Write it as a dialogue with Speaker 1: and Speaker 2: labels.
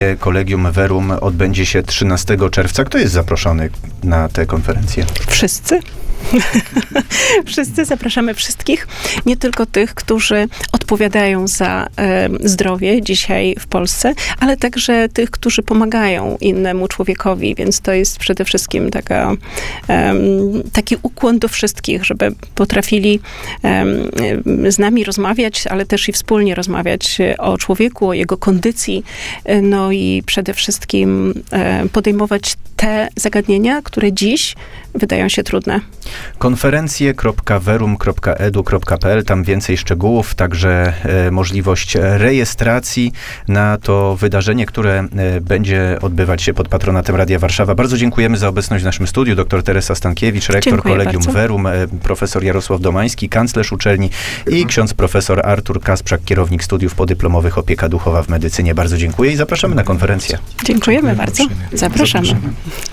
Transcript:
Speaker 1: Collegium Verum odbędzie się 13 czerwca. Kto jest zaproszony na tę konferencję?
Speaker 2: Wszyscy. Wszyscy, zapraszamy wszystkich, nie tylko tych, którzy odpowiadają za zdrowie dzisiaj w Polsce, ale także tych, którzy pomagają innemu człowiekowi, więc to jest przede wszystkim taki ukłon do wszystkich, żeby potrafili z nami rozmawiać, ale też i wspólnie rozmawiać o człowieku, o jego kondycji, no i przede wszystkim podejmować te zagadnienia, które dziś wydają się trudne.
Speaker 1: Konferencje.verum.edu.pl, tam więcej szczegółów, także możliwość rejestracji na to wydarzenie, które będzie odbywać się pod patronatem Radia Warszawa. Bardzo dziękujemy za obecność w naszym studiu. Dr Teresa Stankiewicz, rektor
Speaker 2: Dziękuję
Speaker 1: Collegium
Speaker 2: bardzo.
Speaker 1: Verum, profesor Jarosław Domański, kanclerz uczelni i ksiądz profesor Artur Kasprzak, kierownik studiów podyplomowych Opieka Duchowa w Medycynie. Bardzo dziękuję i zapraszamy na konferencję.
Speaker 2: Dziękujemy bardzo.
Speaker 3: uprzejmie.
Speaker 2: Zapraszamy.
Speaker 3: Zapraszamy.